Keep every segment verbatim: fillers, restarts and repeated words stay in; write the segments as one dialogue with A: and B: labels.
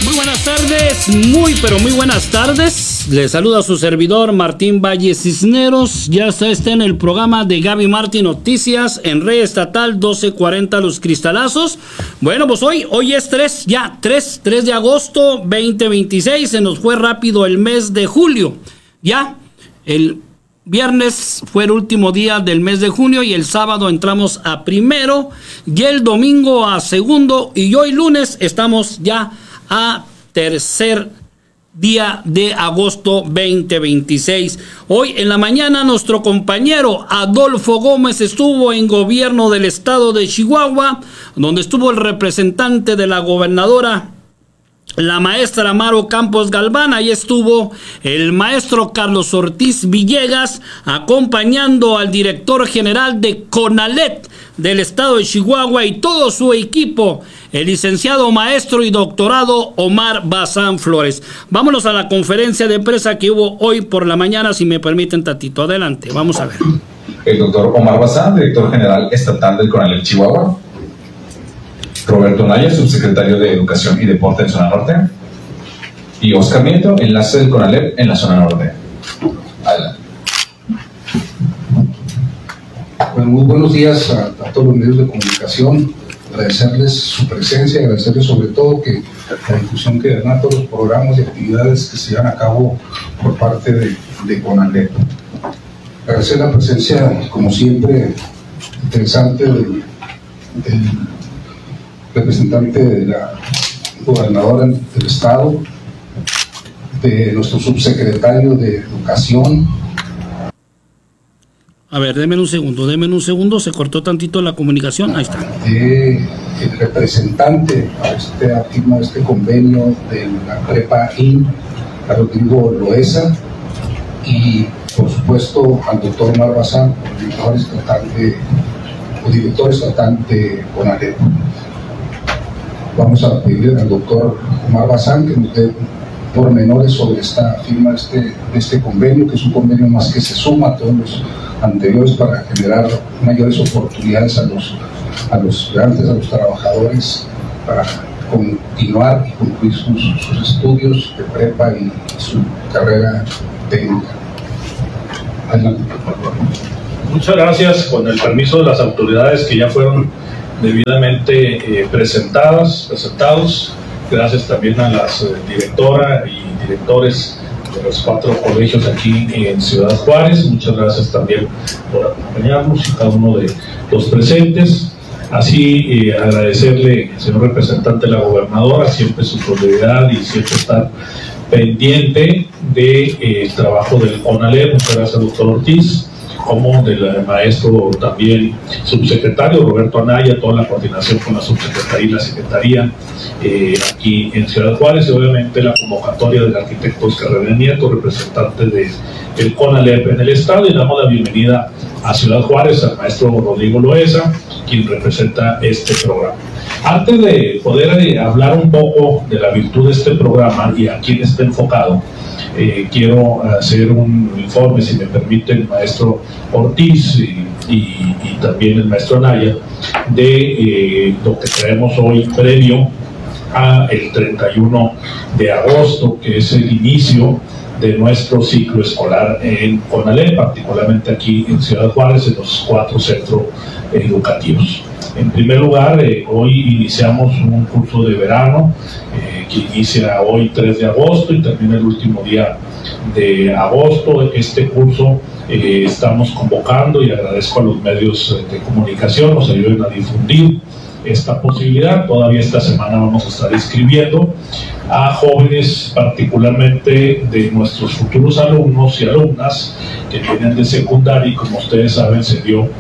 A: Muy buenas tardes, muy pero muy buenas tardes. Les saluda su servidor Martín Valle Cisneros. Ya está, está en el programa de Gaby Martín Noticias en Red Estatal doce cuarenta Los Cristalazos. Bueno, pues hoy, hoy es tres, ya, tres, tres de agosto veinte veintiséis. Se nos fue rápido el mes de julio. Ya, el viernes fue el último día del mes de junio y el sábado entramos a primero y el domingo a segundo y hoy lunes estamos ya a tercer día de agosto veinte veintiséis. Hoy en la mañana nuestro compañero Adolfo Gómez estuvo en gobierno del estado de Chihuahua, donde estuvo el representante de la gobernadora, la maestra Amaro Campos Galván. Ahí estuvo el maestro Carlos Ortiz Villegas acompañando al director general de CONALEP del estado de Chihuahua y todo su equipo, el licenciado maestro y doctorado Omar Bazán Flores. Vámonos a la conferencia de prensa que hubo hoy por la mañana, si me permiten tantito. Adelante, vamos a ver.
B: El doctor Omar Bazán, director general estatal del CONALEP Chihuahua. Roberto Naya, subsecretario de Educación y Deporte en Zona Norte. Y Oscar Nieto, enlace del CONALEP en la Zona Norte. Adelante.
C: Bueno, muy buenos días a, a todos los medios de comunicación. Agradecerles su presencia, agradecerles sobre todo que la difusión que dan a todos los programas y actividades que se llevan a cabo por parte de, de CONALEP. Agradecer la presencia, como siempre, interesante del, del representante de la gobernadora del estado, de nuestro subsecretario de Educación.
A: A ver, denme un segundo, denme un segundo, se cortó tantito la comunicación, ahí está.
C: De el representante a este, a firma de este convenio de la Prepa I N, a Rodrigo Loesa, y por supuesto al doctor Omar Bazán, director estatal de, o director estatal de CONALEP. Vamos a pedirle al doctor Omar Bazán que nos dé pormenores sobre esta firma de este, de este convenio, que es un convenio más que se suma a todos los anteriores para generar mayores oportunidades a los, a los estudiantes, a los trabajadores, para continuar y concluir sus, sus estudios de prepa y su carrera técnica. Adelante, por favor.
D: Muchas gracias. Con el permiso de las autoridades que ya fueron debidamente eh, presentadas, presentados. Gracias también a las eh, directoras y directores de los cuatro colegios aquí en Ciudad Juárez. Muchas gracias también por acompañarnos y cada uno de los presentes. Así eh, agradecerle al señor representante de la gobernadora siempre su solidaridad y siempre estar pendiente del de, eh, trabajo del CONALEP. Muchas gracias, doctor Ortiz, como del maestro también subsecretario Roberto Anaya, toda la coordinación con la subsecretaría y la secretaría eh, aquí en Ciudad Juárez, y obviamente la convocatoria del arquitecto Oscar René Nieto, representante de el CONALEP en el estado, y damos la bienvenida a Ciudad Juárez al maestro Rodrigo Loesa, quien representa este programa. Antes de poder eh, hablar un poco de la virtud de este programa y a quién está enfocado, Eh, quiero hacer un informe, si me permite, el maestro Ortiz y, y, y también el maestro Anaya, de eh, lo que traemos hoy previo a el treinta y uno de agosto, que es el inicio de nuestro ciclo escolar en CONALEP, particularmente aquí en Ciudad Juárez, en los cuatro centros educativos. En primer lugar, eh, hoy iniciamos un curso de verano eh, que inicia hoy tres de agosto y termina el último día de agosto. Este curso eh, estamos convocando, y agradezco a los medios de comunicación nos ayuden a difundir esta posibilidad. Todavía esta semana vamos a estar inscribiendo a jóvenes, particularmente de nuestros futuros alumnos y alumnas que vienen de secundaria, y como ustedes saben se dio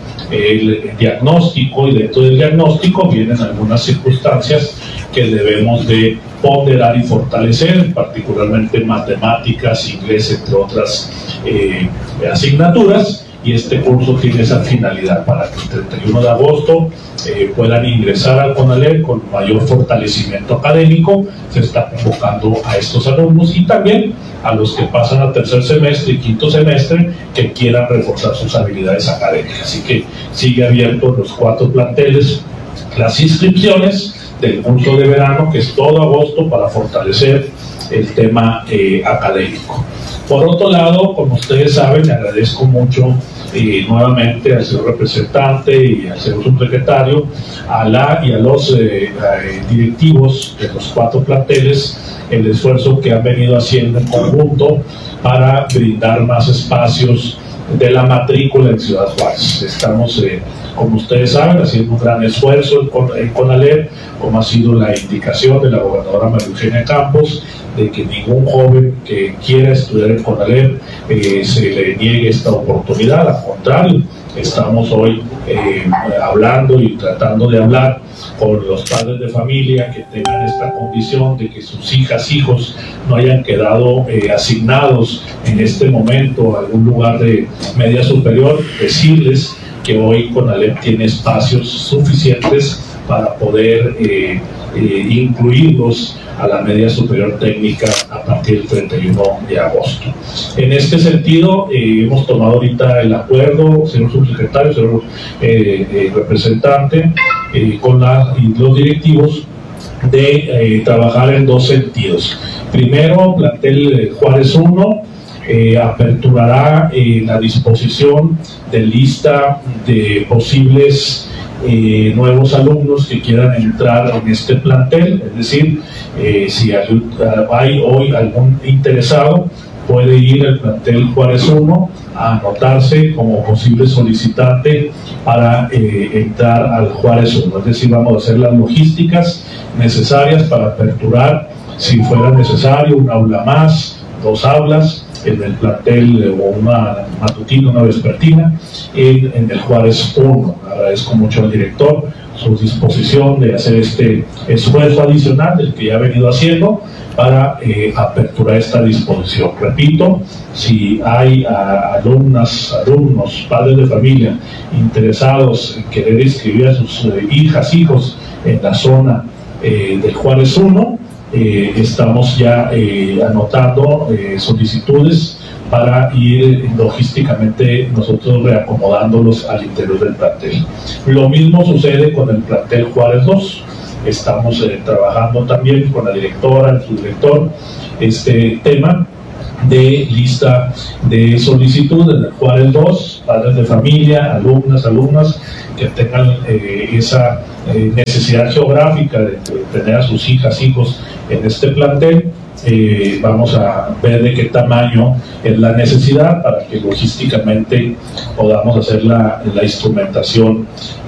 D: el diagnóstico, y dentro del diagnóstico vienen algunas circunstancias que debemos de ponderar y fortalecer, particularmente matemáticas, inglés, entre otras eh, asignaturas, y este curso tiene esa finalidad para que el treinta y uno de agosto eh, puedan ingresar al CONALEP con mayor fortalecimiento académico. Se está convocando a estos alumnos y también a los que pasan a tercer semestre y quinto semestre que quieran reforzar sus habilidades académicas. Así que sigue abierto los cuatro planteles las inscripciones. del curso de verano, que es todo agosto, para fortalecer el tema eh, académico. Por otro lado, como ustedes saben, le agradezco mucho eh, nuevamente al señor representante y al señor subsecretario, a la y a los eh, eh, directivos de los cuatro planteles, el esfuerzo que han venido haciendo en conjunto para brindar más espacios de la matrícula en Ciudad Juárez. Estamos, eh, como ustedes saben, haciendo un gran esfuerzo en CONALEP, como ha sido la indicación de la gobernadora María Eugenia Campos, de que ningún joven que quiera estudiar en CONALEP eh, se le niegue esta oportunidad. Al contrario, estamos hoy eh, hablando y tratando de hablar con los padres de familia que tengan esta condición de que sus hijas, hijos no hayan quedado eh, asignados en este momento a algún lugar de media superior, decirles que hoy CONALEP tiene espacios suficientes para poder eh, eh, incluirlos a la media superior técnica a partir del treinta y uno de agosto. En este sentido, eh, hemos tomado ahorita el acuerdo, señor subsecretario, señor eh, eh, representante, eh, con la, y los directivos, de eh, trabajar en dos sentidos. Primero, plantel Juárez uno eh, aperturará eh, la disposición de lista de posibles Eh, nuevos alumnos que quieran entrar en este plantel, es decir, eh, si hay, hay hoy algún interesado, puede ir al plantel Juárez uno a anotarse como posible solicitante para eh, entrar al Juárez uno, es decir, vamos a hacer las logísticas necesarias para aperturar, si fuera necesario, un aula más, dos aulas en el plantel, o una matutina, una vespertina, en, en el Juárez uno. Agradezco mucho al director su disposición de hacer este esfuerzo adicional del que ya ha venido haciendo para eh, aperturar esta disposición. Repito, si hay a, alumnas, alumnos, padres de familia interesados en querer inscribir a sus eh, hijas, hijos en la zona eh, del Juárez uno, Eh, estamos ya eh, anotando eh, solicitudes para ir logísticamente nosotros reacomodándolos al interior del plantel. Lo mismo sucede con el plantel Juárez dos. Estamos eh, trabajando también con la directora, el subdirector, este tema de lista de solicitud en el Juárez dos, padres de familia, alumnas, alumnas que tengan eh, esa eh, necesidad geográfica de, de tener a sus hijas, hijos en este plantel. Eh, vamos a ver de qué tamaño es la necesidad para que logísticamente podamos hacer la, la instrumentación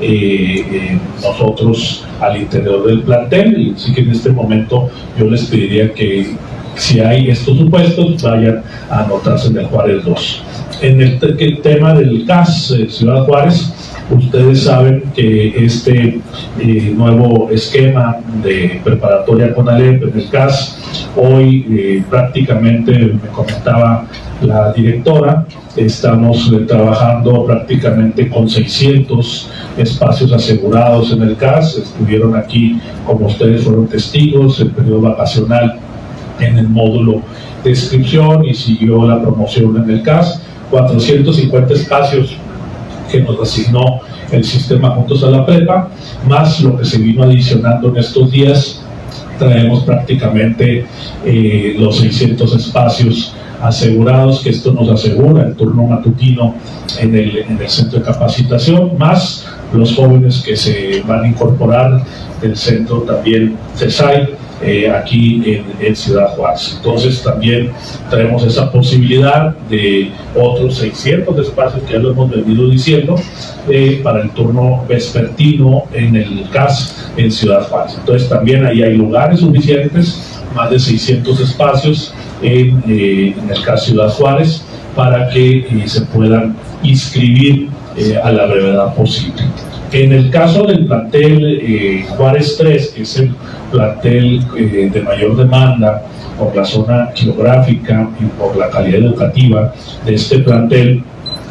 D: eh, eh, nosotros al interior del plantel. Y así que en este momento yo les pediría que, si hay estos supuestos, vayan a anotarse en el Juárez dos. En el, te el tema del C A S eh, Ciudad Juárez, ustedes saben que este eh, nuevo esquema de preparatoria CONALEP en el C A S, hoy eh, prácticamente, me comentaba la directora, estamos eh, trabajando prácticamente con seiscientos espacios asegurados en el C A S. Estuvieron aquí, como ustedes fueron testigos, el periodo vacacional en el módulo de inscripción y siguió la promoción en el C A S. cuatrocientos cincuenta espacios que nos asignó el sistema Juntos a la Prepa, más lo que se vino adicionando en estos días. Traemos prácticamente eh, los seiscientos espacios asegurados, que esto nos asegura el turno matutino en el, en el centro de capacitación, más los jóvenes que se van a incorporar del centro también CESAI, Eh, aquí en, en Ciudad Juárez. Entonces también traemos esa posibilidad de otros seiscientos espacios que ya lo hemos venido diciendo eh, para el turno vespertino en el C A S en Ciudad Juárez. Entonces también ahí hay lugares suficientes, más de seiscientos espacios en, eh, en el C A S Ciudad Juárez para que eh, se puedan inscribir eh, a la brevedad posible. En el caso del plantel eh, Juárez tres, que es el plantel eh, de mayor demanda por la zona geográfica y por la calidad educativa de este plantel,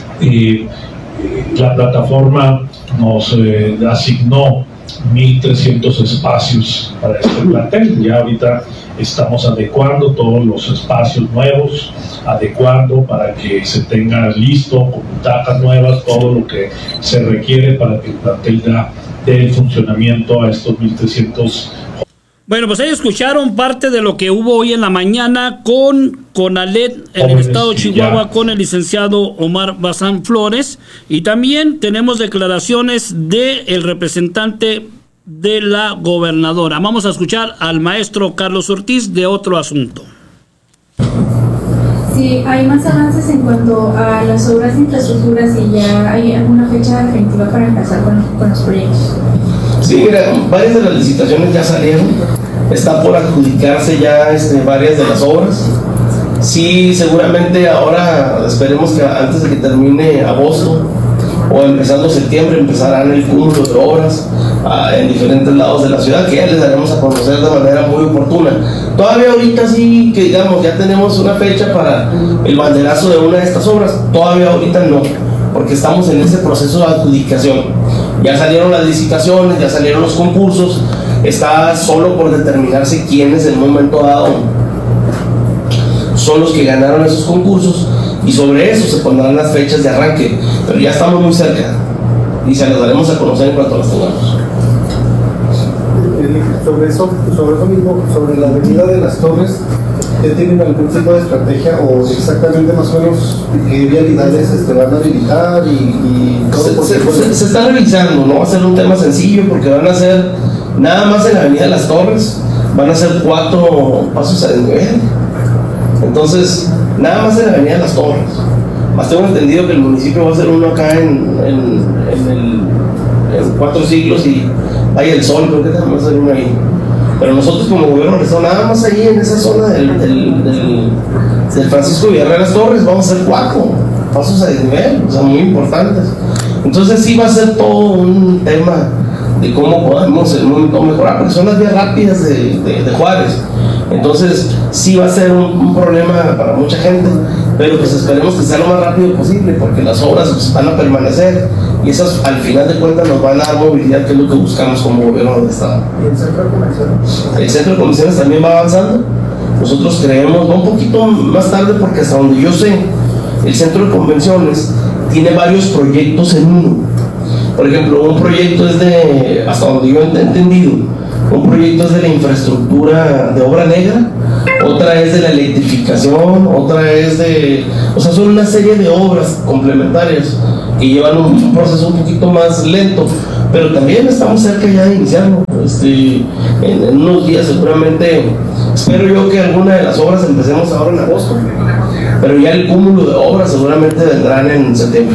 D: eh, la plataforma nos eh, asignó mil trescientos espacios para este plantel. Ya ahorita estamos adecuando todos los espacios nuevos, adecuando para que se tenga listo con butacas nuevas, todo lo que se requiere para que el plantel ya del funcionamiento a estos mil trescientos.
A: Bueno, pues ahí escucharon parte de lo que hubo hoy en la mañana con CONALED en el estado de Chihuahua, con el licenciado Omar Bazán Flores, y también tenemos declaraciones del representante de la gobernadora. Vamos a escuchar al maestro Carlos Ortiz de otro asunto.
E: Sí, hay más avances en cuanto a las obras de infraestructuras y ya hay alguna fecha definitiva para empezar con, con los proyectos.
F: Sí, mira, varias de las licitaciones ya salieron, está por adjudicarse ya este, varias de las obras. Sí, seguramente ahora esperemos que antes de que termine agosto o empezando septiembre empezarán el cúmulo de obras uh, en diferentes lados de la ciudad, que ya les daremos a conocer de manera muy oportuna. Todavía ahorita sí que digamos ya tenemos una fecha para el banderazo de una de estas obras, todavía ahorita no, porque estamos en ese proceso de adjudicación. Ya salieron las licitaciones, ya salieron los concursos, está solo por determinarse quiénes en un momento dado son los que ganaron esos concursos, y sobre eso se pondrán las fechas de arranque, pero ya estamos muy cerca y se las daremos a conocer en cuanto las tengamos.
G: Sobre eso, sobre eso mismo, sobre la avenida de las Torres, ¿ya tienen algún tipo de estrategia o exactamente más o menos qué vialidades este, van a habilitar y, y todo?
F: Se, se, se, se está revisando, no va a ser un tema sencillo porque van a ser, nada más en la avenida de las Torres, van a ser cuatro pasos a desnivel. Entonces, nada más en la avenida de las Torres. Más tengo entendido que el municipio va a hacer uno acá en, en, en, el, en Cuatro Siglos y Valle del Sol, creo que también va a hacer uno ahí. Pero nosotros como gobierno del estado, nada más ahí en esa zona del, del, del, del Francisco Villarreal Las Torres, vamos a hacer cuatro pasos a desnivel, o sea, muy importantes. Entonces sí va a ser todo un tema de cómo podemos en un momento mejorar, porque son las vías rápidas de, de, de Juárez. Entonces sí va a ser un, un problema para mucha gente, pero pues esperemos que sea lo más rápido posible, porque las obras pues, van a permanecer y esas al final de cuentas nos van a dar movilidad, que es lo que buscamos como gobierno del estado.
G: ¿Y el centro de convenciones?
F: El centro de convenciones también va avanzando. Nosotros creemos, va un poquito más tarde, porque hasta donde yo sé, el centro de convenciones tiene varios proyectos en uno. Por ejemplo, un proyecto es de, hasta donde yo he entendido, un proyecto es de la infraestructura de obra negra, otra es de la electrificación, otra es de, o sea, son una serie de obras complementarias que llevan un, un proceso un poquito más lento, pero también estamos cerca ya de iniciarlo. Este, en, en unos días seguramente, espero yo que alguna de las obras empecemos ahora en agosto, pero ya el cúmulo de obras seguramente vendrán en septiembre.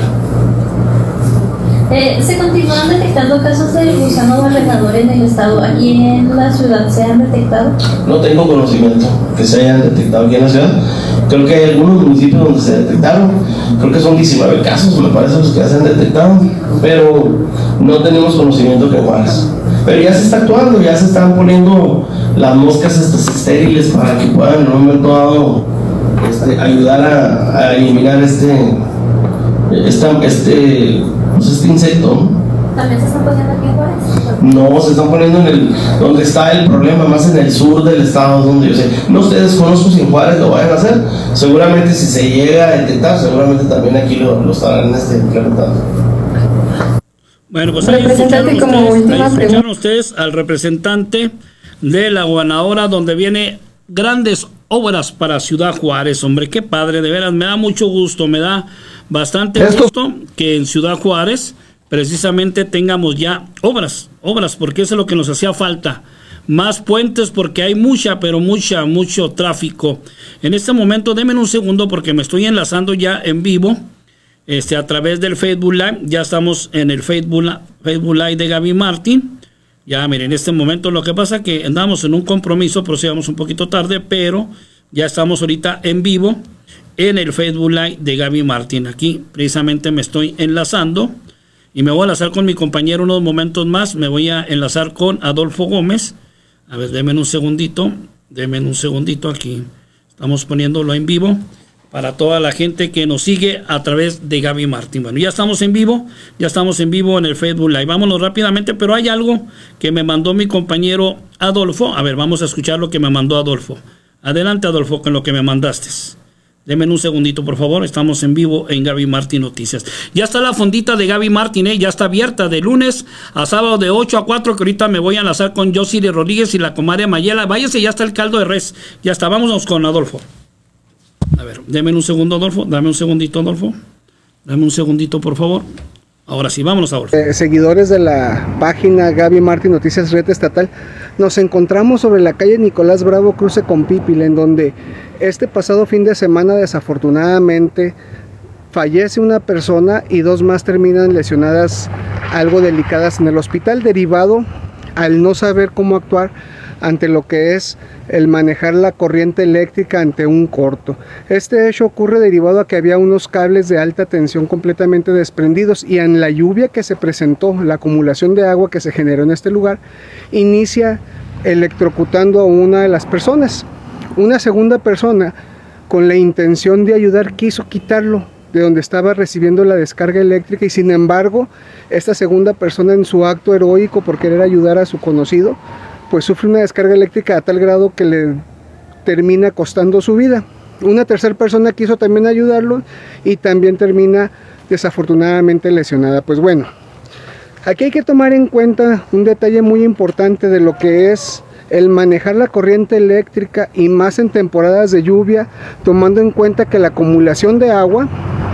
E: Eh, ¿Se continúan detectando casos de gusano barrenador en el estado? ¿Aquí en la ciudad se han detectado?
F: No tengo conocimiento que se hayan detectado aquí en la ciudad. Creo que hay algunos municipios donde se detectaron. Creo que son diecinueve casos, me parece, los que ya se han detectado. Pero no tenemos conocimiento que Juárez. Pero ya se está actuando, ya se están poniendo las moscas estas estériles para que puedan en un momento dado este, ayudar a, a eliminar este, esta, este pues este insecto.
E: ¿También se están poniendo aquí en Juárez?
F: No, se están poniendo en el, donde está el problema, más en el sur del estado, donde yo sé. No ustedes conozco si en Juárez lo vayan a hacer. Seguramente si se llega a detectar, seguramente también aquí lo, lo estarán este, implementando.
A: Bueno, pues ahí escucharon, ustedes, ahí escucharon ustedes al representante de la gobernadora, donde viene grandes obras para Ciudad Juárez. Hombre, qué padre, de veras, me da mucho gusto, me da bastante gusto que en Ciudad Juárez precisamente tengamos ya obras, obras, porque eso es lo que nos hacía falta. Más puentes, porque hay mucha, pero mucha, mucho tráfico. En este momento, denme un segundo porque me estoy enlazando ya en vivo, este, a través del Facebook Live. Ya estamos en el Facebook, Facebook Live de Gaby Martín. Ya, miren, en este momento lo que pasa es que andamos en un compromiso, procedamos un poquito tarde, pero ya estamos ahorita en vivo en el Facebook Live de Gaby Martín. Aquí precisamente me estoy enlazando y me voy a enlazar con mi compañero unos momentos más. Me voy a enlazar con Adolfo Gómez. A ver, denme un segundito, denme un segundito aquí. Estamos poniéndolo en vivo para toda la gente que nos sigue a través de Gaby Martín. Bueno, ya estamos en vivo, ya estamos en vivo en el Facebook Live. Vámonos rápidamente, pero hay algo que me mandó mi compañero Adolfo. A ver, vamos a escuchar lo que me mandó Adolfo. Adelante, Adolfo, con lo que me mandaste. Denme un segundito, por favor. Estamos en vivo en Gaby Martín Noticias. Ya está la fondita de Gaby Martín, ¿eh? Ya está abierta de lunes a sábado de ocho a cuatro, que ahorita me voy a enlazar con Josy Rodríguez y la comadre Mayela. Váyase, ya está el caldo de res. Ya está, vámonos con Adolfo. A ver, denme un segundo, Adolfo. Dame un segundito, Adolfo. Dame un segundito, por favor. Ahora sí, vámonos, Adolfo.
H: Eh, seguidores de la página Gaby Martín Noticias Red Estatal, nos encontramos sobre la calle Nicolás Bravo, cruce con Pípila, en donde este pasado fin de semana desafortunadamente fallece una persona y dos más terminan lesionadas algo delicadas en el hospital, derivado al no saber cómo actuar ante lo que es el manejar la corriente eléctrica ante un corto. Este hecho ocurre derivado a que había unos cables de alta tensión completamente desprendidos, y en la lluvia que se presentó, la acumulación de agua que se generó en este lugar, inicia electrocutando a una de las personas. Una segunda persona, con la intención de ayudar, quiso quitarlo de donde estaba recibiendo la descarga eléctrica, y sin embargo esta segunda persona, en su acto heroico por querer ayudar a su conocido, pues sufre una descarga eléctrica a tal grado que le termina costando su vida. Una tercera persona quiso también ayudarlo y también termina desafortunadamente lesionada. Pues bueno, aquí hay que tomar en cuenta un detalle muy importante de lo que es el manejar la corriente eléctrica, y más en temporadas de lluvia, tomando en cuenta que la acumulación de agua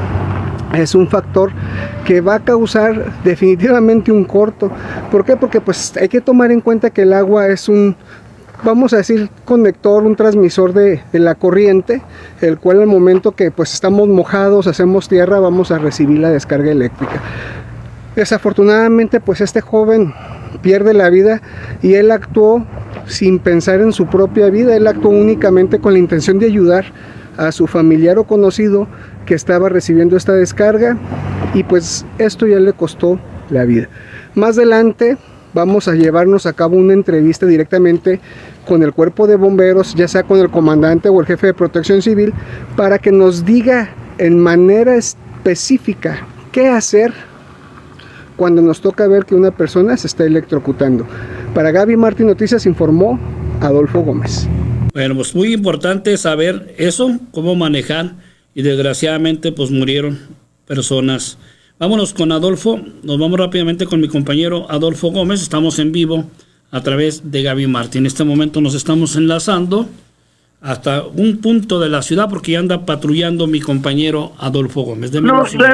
H: es un factor que va a causar definitivamente un corto. ¿Por qué? Porque pues hay que tomar en cuenta que el agua es un, vamos a decir, conector, un transmisor de, de la corriente, el cual al momento que pues estamos mojados, hacemos tierra, vamos a recibir la descarga eléctrica. Desafortunadamente pues este joven pierde la vida, y él actuó sin pensar en su propia vida. Él actuó únicamente con la intención de ayudar a su familiar o conocido que estaba recibiendo esta descarga, y pues esto ya le costó la vida. Más adelante vamos a llevarnos a cabo una entrevista directamente con el cuerpo de bomberos, ya sea con el comandante o el jefe de protección civil, para que nos diga en manera específica qué hacer cuando nos toca ver que una persona se está electrocutando. Para Gaby Martín Noticias informó Adolfo Gómez.
A: Bueno, pues muy importante saber eso, cómo manejar, y desgraciadamente pues murieron personas. Vámonos con Adolfo, nos vamos rápidamente con mi compañero Adolfo Gómez. Estamos en vivo a través de Gaby Martín. En este momento nos estamos enlazando hasta un punto de la ciudad porque ya anda patrullando mi compañero Adolfo Gómez. Deme